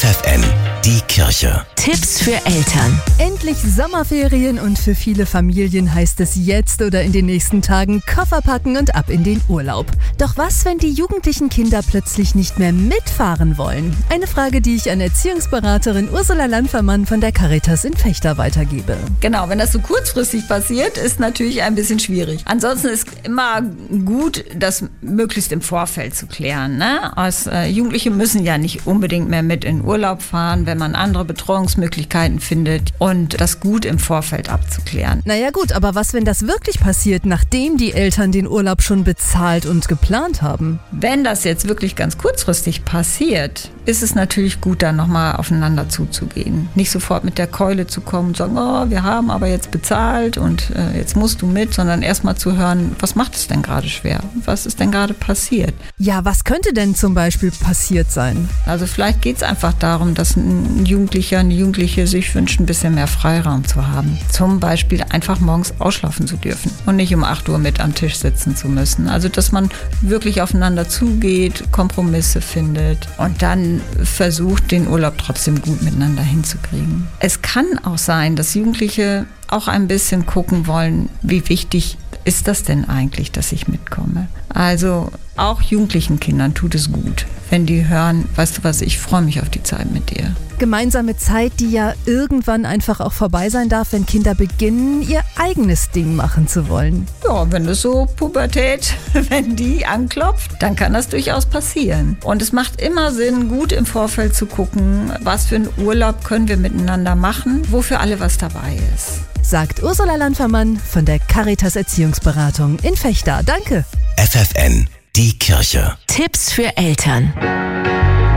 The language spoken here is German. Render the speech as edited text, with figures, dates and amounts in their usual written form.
FFN, die Kirche. Tipps für Eltern. Endlich Sommerferien und für viele Familien heißt es jetzt oder in den nächsten Tagen Koffer packen und ab in den Urlaub. Doch was, wenn die jugendlichen Kinder plötzlich nicht mehr mitfahren wollen? Eine Frage, die ich an Erziehungsberaterin Ursula Landfermann von der Caritas in Vechta weitergebe. Genau, wenn das so kurzfristig passiert, ist natürlich ein bisschen schwierig. Ansonsten ist immer gut, das möglichst im Vorfeld zu klären. Jugendliche müssen ja nicht unbedingt mehr mit in Urlaub fahren, wenn man andere Betreuungsmöglichkeiten findet, und das gut im Vorfeld abzuklären. Naja gut, aber was, wenn das wirklich passiert, nachdem die Eltern den Urlaub schon bezahlt und geplant haben? Wenn das jetzt wirklich ganz kurzfristig passiert, ist es natürlich gut, dann nochmal aufeinander zuzugehen. Nicht sofort mit der Keule zu kommen und sagen, oh, wir haben aber jetzt bezahlt und jetzt musst du mit, sondern erstmal zu hören, was macht es denn gerade schwer? Was ist denn gerade passiert? Ja, was könnte denn zum Beispiel passiert sein? Also vielleicht geht es einfach darum, dass ein Jugendlicher, eine Jugendliche sich wünscht, ein bisschen mehr Freiraum zu haben. Zum Beispiel einfach morgens ausschlafen zu dürfen und nicht um 8 Uhr mit am Tisch sitzen zu müssen. Also dass man wirklich aufeinander zugeht, Kompromisse findet und dann versucht, den Urlaub trotzdem gut miteinander hinzukriegen. Es kann auch sein, dass Jugendliche auch ein bisschen gucken wollen, wie wichtig ist das denn eigentlich, dass ich mitkomme? Also auch jugendlichen Kindern tut es gut, wenn die hören, weißt du was, ich freue mich auf die Zeit mit dir. Gemeinsame Zeit, die ja irgendwann einfach auch vorbei sein darf, wenn Kinder beginnen, ihr eigenes Ding machen zu wollen. Ja, wenn das so Pubertät, wenn die anklopft, dann kann das durchaus passieren. Und es macht immer Sinn, gut im Vorfeld zu gucken, was für einen Urlaub können wir miteinander machen, wo für alle was dabei ist. Sagt Ursula Landfermann von der Caritas Erziehungsberatung in Vechta. Danke. FFN, die Kirche. Tipps für Eltern.